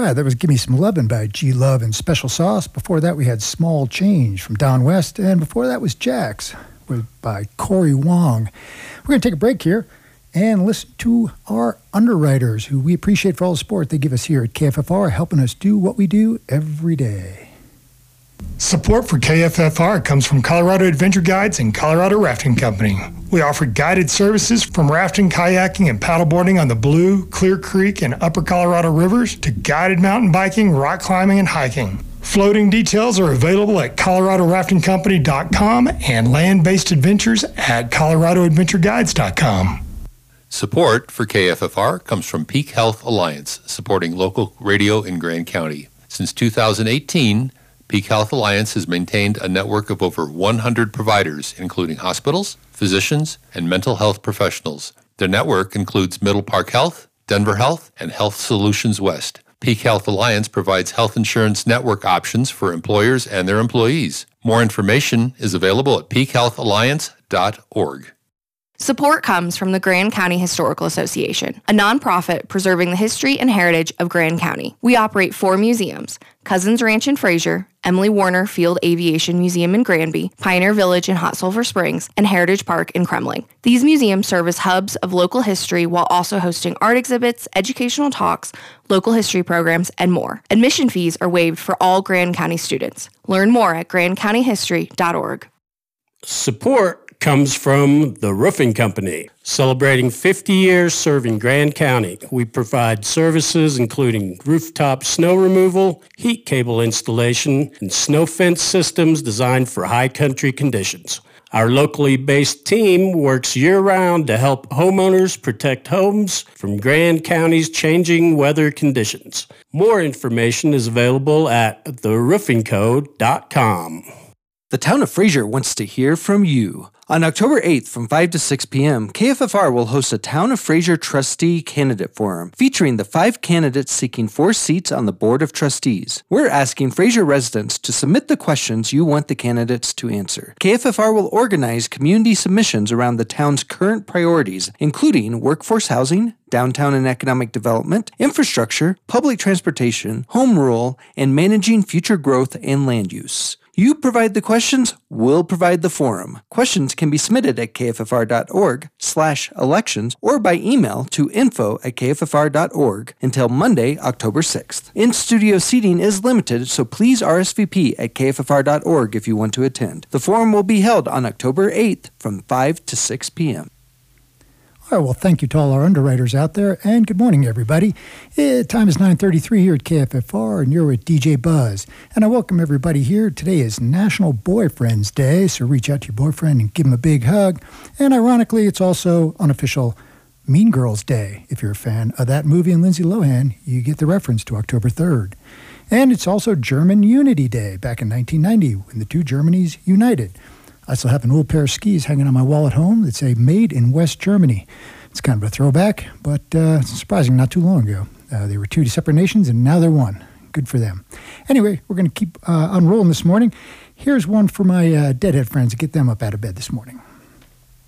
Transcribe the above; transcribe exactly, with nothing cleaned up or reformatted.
right, that was Give Me Some Lovin' by G Love and Special Sauce. Before that, we had Small Change from Don West. And before that was Jax with, by Corey Wong. We're going to take a break here and listen to our underwriters, who we appreciate for all the support they give us here at K F F R, helping us do what we do every day. Support for K F F R comes from Colorado Adventure Guides and Colorado Rafting Company. We offer guided services from rafting, kayaking, and paddleboarding on the Blue, Clear Creek, and Upper Colorado rivers to guided mountain biking, rock climbing, and hiking. Floating details are available at colorado rafting company dot com and land-based adventures at colorado adventure guides dot com. Support for K F F R comes from Peak Health Alliance, supporting local radio in Grand County. Since two thousand eighteen, Peak Health Alliance has maintained a network of over one hundred providers, including hospitals, physicians, and mental health professionals. Their network includes Middle Park Health, Denver Health, and Health Solutions West. Peak Health Alliance provides health insurance network options for employers and their employees. More information is available at peak health alliance dot org. Support comes from the Grand County Historical Association, a nonprofit preserving the history and heritage of Grand County. We operate four museums: Cousins Ranch in Fraser, Emily Warner Field Aviation Museum in Granby, Pioneer Village in Hot Sulphur Springs, and Heritage Park in Kremling. These museums serve as hubs of local history while also hosting art exhibits, educational talks, local history programs, and more. Admission fees are waived for all Grand County students. Learn more at grand county history dot org. Support comes from the Roofing Company, celebrating fifty years serving Grand County. We provide services including rooftop snow removal, heat cable installation, and snow fence systems designed for high country conditions. Our locally based team works year-round to help homeowners protect homes from Grand County's changing weather conditions. More information is available at the roofing code dot com. The town of Fraser wants to hear from you. On October eighth from five to six p.m., K F F R will host a Town of Fraser Trustee Candidate Forum featuring the five candidates seeking four seats on the Board of Trustees. We're asking Fraser residents to submit the questions you want the candidates to answer. K F F R will organize community submissions around the town's current priorities, including workforce housing, downtown and economic development, infrastructure, public transportation, home rule, and managing future growth and land use. You provide the questions, we'll provide the forum. Questions can be submitted at k f f r dot org slash elections or by email to info at k f f r dot org until Monday, October sixth. In-studio seating is limited, so please R S V P at k f f r dot org if you want to attend. The forum will be held on October eighth from five to six p.m. All right, well, thank you to all our underwriters out there, and good morning, everybody. Eh, time is nine thirty-three here at K F F R, and you're with D J Buzz. And I welcome everybody here. Today is National Boyfriend's Day, so reach out to your boyfriend and give him a big hug. And ironically, it's also unofficial Mean Girls Day. If you're a fan of that movie and Lindsay Lohan, you get the reference to October third. And it's also German Unity Day, back in nineteen ninety, when the two Germanys united. I still have an old pair of skis hanging on my wall at home that say Made in West Germany. It's kind of a throwback, but uh, surprising, not too long ago. Uh, they were two separate nations, and now they're one. Good for them. Anyway, we're going to keep uh, unrolling this morning. Here's one for my uh, deadhead friends to get them up out of bed this morning.